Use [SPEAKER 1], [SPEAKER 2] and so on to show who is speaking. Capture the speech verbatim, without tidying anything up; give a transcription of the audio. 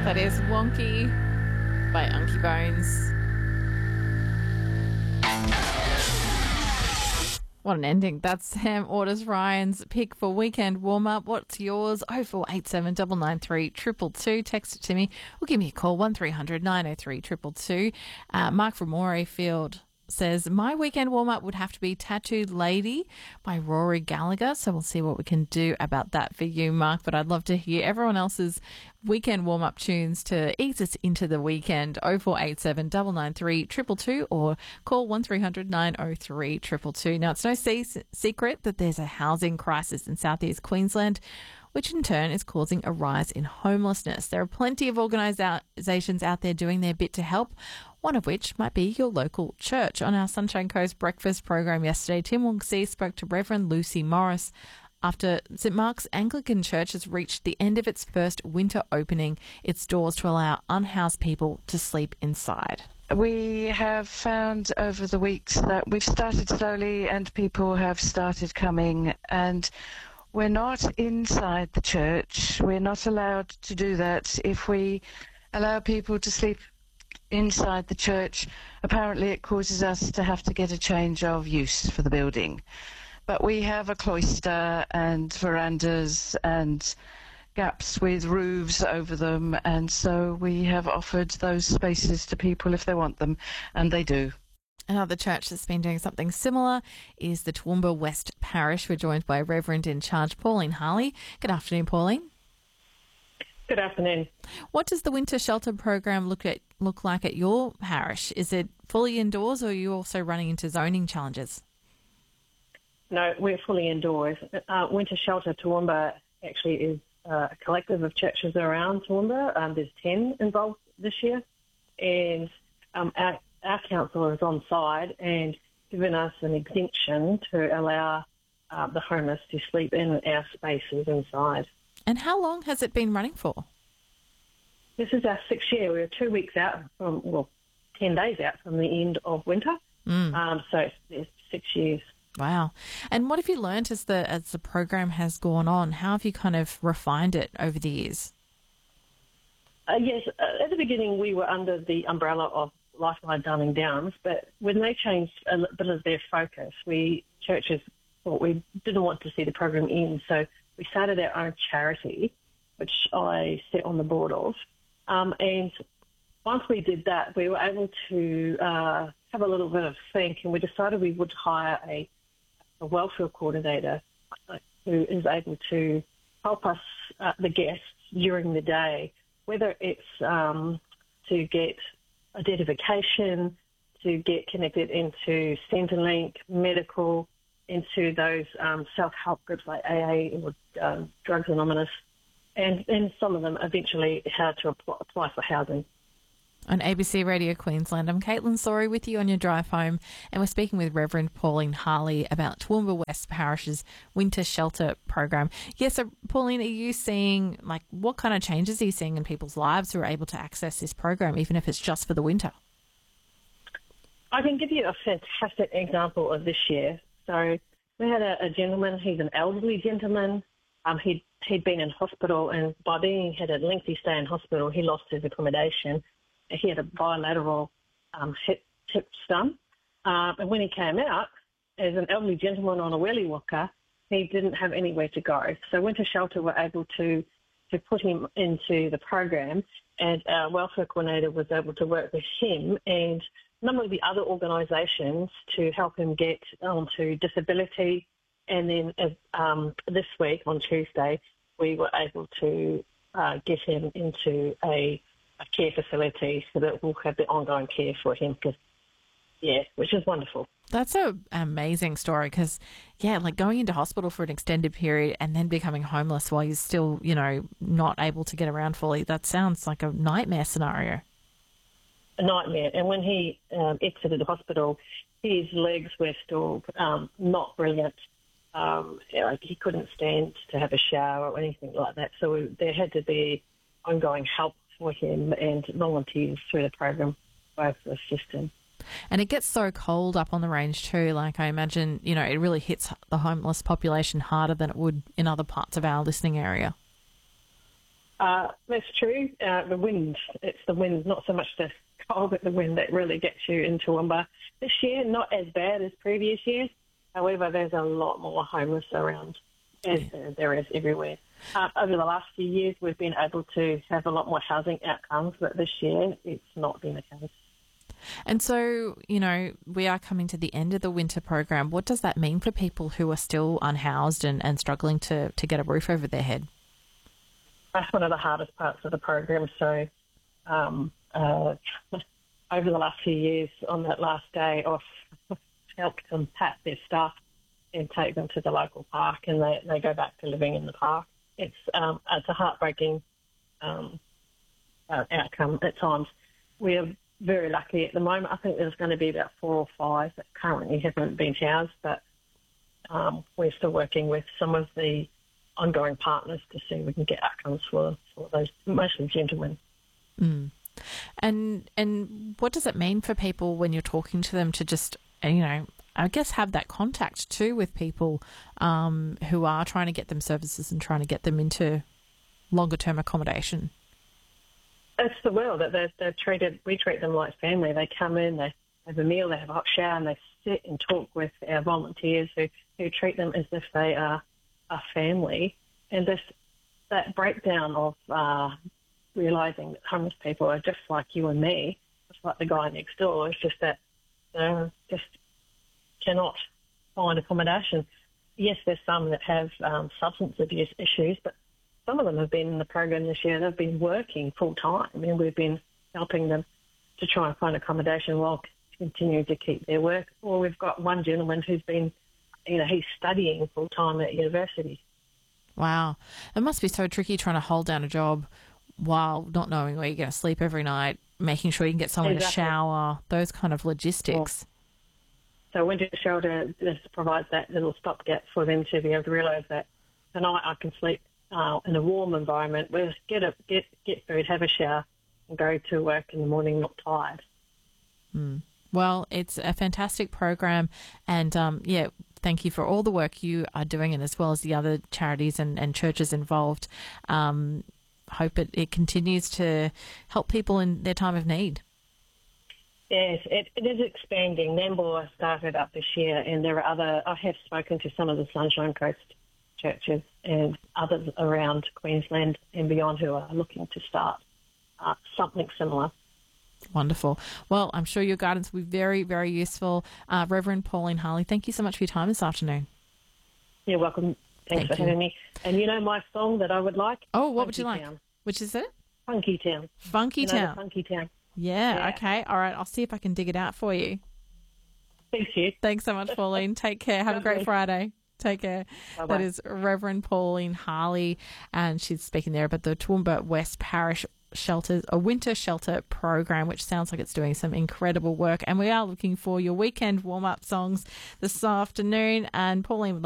[SPEAKER 1] That is Wonky by Unky Bones. What an ending. That's Sam Orders Ryan's pick for weekend warm-up. What's yours? oh four eight seven, nine nine three, two two two. Text it to me or give me a call, one three hundred, nine oh three, two two two. Uh, Mark from Morayfield says, my weekend warm-up would have to be Tattooed Lady by Rory Gallagher. So we'll see what we can do about that for you, Mark. But I'd love to hear everyone else's weekend warm-up tunes to ease us into the weekend. oh four eight seven, nine nine three, two two two or call one three hundred, nine oh three, two two two. Now, it's no se- secret that there's a housing crisis in southeast Queensland, which in turn is causing a rise in homelessness. There are plenty of organisations out there doing their bit to help, one of which might be your local church. On our Sunshine Coast breakfast program yesterday, Tim Wong-See spoke to Reverend Lucy Morris after St Mark's Anglican Church has reached the end of its first winter opening its doors to allow unhoused people to sleep inside.
[SPEAKER 2] We have found over the weeks that we've started slowly and people have started coming, and we're not inside the church. We're not allowed to do that. If we allow people to sleep inside the church, apparently it causes us to have to get a change of use for the building. But we have a cloister and verandas and gaps with roofs over them, and so we have offered those spaces to people if they want them, and they do.
[SPEAKER 1] Another church that's been doing something similar is the Toowoomba West Parish. We're joined by Reverend in Charge Pauline Harley. Good afternoon, Pauline.
[SPEAKER 3] Good afternoon.
[SPEAKER 1] What does the winter shelter program look at look like at your parish? Is it fully indoors, or are you also running into zoning challenges?
[SPEAKER 3] No, we're fully indoors. Uh, winter Shelter Toowoomba actually is uh, a collective of churches around Toowoomba. Um, there's ten involved this year, and um, our, our council is on side and given us an exemption to allow uh, the homeless to sleep in our spaces inside.
[SPEAKER 1] And how long has it been running for?
[SPEAKER 3] This is our sixth year. We're two weeks out from, well, ten days out from the end of winter.
[SPEAKER 1] Mm.
[SPEAKER 3] Um, so it's, it's six years.
[SPEAKER 1] Wow. And what have you learnt as the as the program has gone on? How have you kind of refined it over the years?
[SPEAKER 3] Uh, yes, uh, at the beginning we were under the umbrella of Lifeline Darling Downs, but when they changed a bit of their focus, we churches thought we didn't want to see the program end, so we started our own charity, which I sit on the board of. Um, and once we did that, we were able to uh, have a little bit of think, and we decided we would hire a, a welfare coordinator who is able to help us, uh, the guests, during the day, whether it's um, to get identification, to get connected into Centrelink, medical, into those um, self-help groups like A A or um, Drugs Anonymous, and, and some of them eventually how to apply, apply for housing.
[SPEAKER 1] On A B C Radio Queensland, I'm Caitlin Sorry with you on your drive home, and we're speaking with Reverend Pauline Harley about Toowoomba West Parish's winter shelter program. Yes, so Pauline, are you seeing, like, what kind of changes are you seeing in people's lives who are able to access this program, even if it's just for the winter?
[SPEAKER 3] I can give you a fantastic example of this year. So we had a, a gentleman, he's an elderly gentleman. Um, he'd, he'd been in hospital, and by being had a lengthy stay in hospital, he lost his accommodation. He had a bilateral um, hip, hip stum. Uh, and when he came out, as an elderly gentleman on a wheelie walker, he didn't have anywhere to go. So Winter Shelter were able to, to put him into the program, and our welfare coordinator was able to work with him and a number of the other organisations to help him get onto disability. And then as, um, this week, on Tuesday, we were able to uh, get him into a, a care facility so that we'll have the ongoing care for him, because, yeah, which is wonderful.
[SPEAKER 1] That's an amazing story because, yeah, like going into hospital for an extended period and then becoming homeless while you're still, you know, not able to get around fully, that sounds like a nightmare scenario.
[SPEAKER 3] A nightmare. And when he um, exited the hospital, his legs were still um, not brilliant. Um, like he couldn't stand to have a shower or anything like that. So we, there had to be ongoing help for him, and volunteers through the program both assist him.
[SPEAKER 1] And it gets so cold up on the range too. Like I imagine, you know, it really hits the homeless population harder than it would in other parts of our listening area.
[SPEAKER 3] Uh, that's true. Uh, the wind, it's the wind, not so much the cold, but the wind that really gets you into Toowoomba. This year, not as bad as previous years. However, there's a lot more homeless around, as yeah. there is everywhere. Uh, over the last few years, we've been able to have a lot more housing outcomes, but this year it's not been the case.
[SPEAKER 1] And so, you know, we are coming to the end of the winter program. What does that mean for people who are still unhoused and, and struggling to, to get a roof over their head?
[SPEAKER 3] That's one of the hardest parts of the program. So um, uh, over the last few years, on that last day, I've helped them pack their stuff and take them to the local park, and they, they go back to living in the park. It's um, it's a heartbreaking um, uh, outcome at times. We're very lucky at the moment. I think there's going to be about four or five that currently haven't been housed, but um, we're still working with some of the ongoing partners to see if we can get outcomes for, for those, mostly gentlemen.
[SPEAKER 1] Mm. And and what does it mean for people when you're talking to them to just, you know, I guess have that contact too with people um, who are trying to get them services and trying to get them into longer term accommodation?
[SPEAKER 3] It's the world that they're, they're treated. We treat them like family. They come in, they have a meal, they have a hot shower, and they sit and talk with our volunteers who, who treat them as if they are a family. And this that breakdown of uh, realising that homeless people are just like you and me, just like the guy next door. It's just that they just cannot find accommodation. Yes, there's some that have um, substance abuse issues, but some of them have been in the program this year. They've been working full time, and we've been helping them to try and find accommodation while continuing to keep their work. Or we've got one gentleman who's been, you know, he's studying full time at university.
[SPEAKER 1] Wow. It must be so tricky trying to hold down a job while not knowing where you're going to sleep every night, making sure you can get someone
[SPEAKER 3] Exactly.
[SPEAKER 1] to shower, those kind of logistics.
[SPEAKER 3] Well, so Winter Shelter just provides that little stopgap for them to be able to realise that tonight I can sleep uh, in a warm environment, we'll get, a, get, get food, have a shower, and go to work in the morning not tired.
[SPEAKER 1] Mm. Well, it's a fantastic program, and um, yeah, thank you for all the work you are doing, and as well as the other charities and, and churches involved. Um, hope it, it continues to help people in their time of need.
[SPEAKER 3] Yes, it, it is expanding. Nambour started up this year, and there are other. I have spoken to some of the Sunshine Coast churches and others around Queensland and beyond who are looking to start uh, something similar.
[SPEAKER 1] Wonderful. Well, I'm sure your guidance will be very, very useful. Uh, Reverend Pauline Harley, thank you so much for your time this afternoon.
[SPEAKER 3] You're welcome. Thanks
[SPEAKER 1] Thank
[SPEAKER 3] for
[SPEAKER 1] you.
[SPEAKER 3] having me. And you know my song that I would like?
[SPEAKER 1] Oh, what
[SPEAKER 3] Funky
[SPEAKER 1] would you like?
[SPEAKER 3] Town.
[SPEAKER 1] Which is it?
[SPEAKER 3] Funky Town.
[SPEAKER 1] Funky
[SPEAKER 3] You know,
[SPEAKER 1] Town.
[SPEAKER 3] the Funky Town.
[SPEAKER 1] Yeah,
[SPEAKER 3] Yeah.
[SPEAKER 1] okay. All right. I'll see if I can dig it out for you.
[SPEAKER 3] Thank you.
[SPEAKER 1] Thanks so much, Pauline. Take care. Have a great
[SPEAKER 3] Lovely.
[SPEAKER 1] Friday. Take care.
[SPEAKER 3] Bye-bye.
[SPEAKER 1] That is Reverend Pauline Harley, and she's speaking there about the Toowoomba West Parish Shelters, a winter shelter program, which sounds like it's doing some incredible work. And we are looking for your weekend warm-up songs this afternoon. And Pauline would like